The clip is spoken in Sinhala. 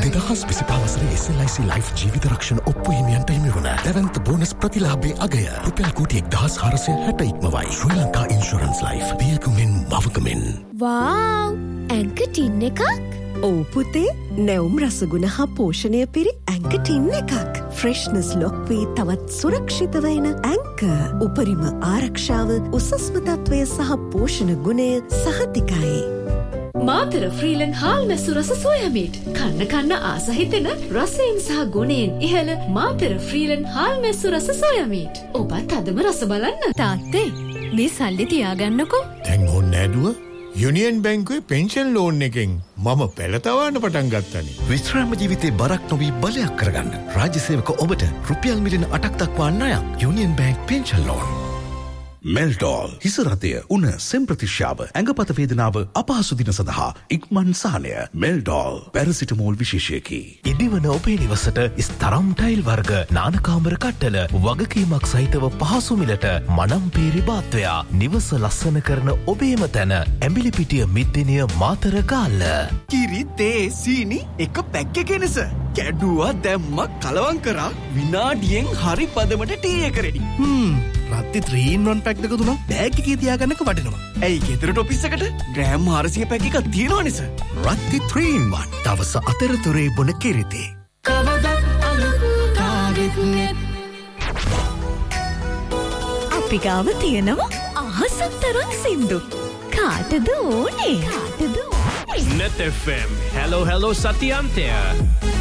2025 SLIC Life ජීවිත රක්ෂණ ඔප්පු හිමියන්ට හිමි වන දැවන්ත බෝනස් ප්‍රතිලාභයේ අගය රුපියල් කෝටි 1460 ඉක්මවයි. ශ්‍රී Lanka insurance life පියකුමින් මවකමින්. Wow! Anchor tin එකක්. ඔව් පුතේ, නැවුම් රසගුණ හා පෝෂණය පිරි ඇන්කර් ටින් එකක්. ෆ්‍රෙෂ්නස් ලොක් වී තවත් සුරක්ෂිත වෙන ඇන්කර්. උපරිම ආරක්ෂාව, උසස්ම තත්වය සහ පෝෂණ ගුණය සහතිකයි. මාතර ෆ්‍රීලන් හාල් මැසු රස සෝයා මීට්. කන්න ආස හිතෙන රසයෙන් සහ ගුණයෙන් ඉහළ මාතර ෆ්‍රීලන් හාල් මැසු රස සෝයා මීට්. ඔබත් අදම රස බලන්න. තාත්තේ, මේ සල්ලි තියාගන්නකෝ. දැන් ඕනේ නෑදුව. යුනියන් බැංකුවේ පෙන්ෂන් ලෝන් එකෙන් මම පෙළතවන්න පටන් ගත්තනේ. විශ්‍රාම ජීවිතේ බරක් නොවී බලයක් කරගන්න. රාජ්‍ය සේවක ඔබට රුපියල් මිලියන 8ක් දක්වා ණයක්. Union bank pension loan. මෙල්ඩෝල් හිස රතය උණ සෙම් ප්‍රතිශ්‍යාව ඇඟපත වේදනාව අපහසු දින සඳහා ඉක්මන් සහනය. මෙල්ඩෝල් පැරසිටමෝල් විශේෂයකි. ඉදිවන ඔබේ නිවසට ස්තරම් ටයිල් වර්ග නානකාමර කට්ටල වගකීමක් සහිතව පහසු මිලට මනම්පේරි බාත්වයා නිවස ලස්සන කරන ඔබේම තැන ඇඹිලිපිටිය මිද්දිනිය මාතර ගාල්ල. කිරි තේ සීනි එක පැක් එකේ නේස. කැඩුවා දැම්මා කලවම් කරා විනාඩියෙන් හරි පදමට ටී එක රෙඩි. රත්ති 3-in-1 පැක් දෙක තුනක් බෑග් එකේ තියාගන්නක වටිනවා. ඇයි ගෙදරට ඔෆිස් එකට ග්‍රෑම් 400 පැක් එකක් තියෙනවනේ සර්. රත්ති 3-in-1 දවස අතරතුරේ බොන කිරිතේ. අපි ගාව තියෙනවා අහසක් තරම් සින්දු. කාටද ඕනේ? Net FM. Hello, hello, Satyantya.